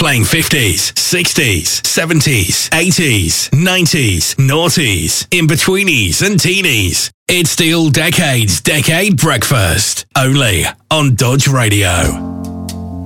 Playing 50s, 60s, 70s, 80s, 90s, noughties, in-betweenies and teenies. It's the All Decades Decade Breakfast, only on Dodge Radio.